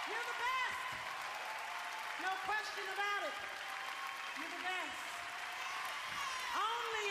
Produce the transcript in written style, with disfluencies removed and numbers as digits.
You're the best. No question about it. You're the best. Only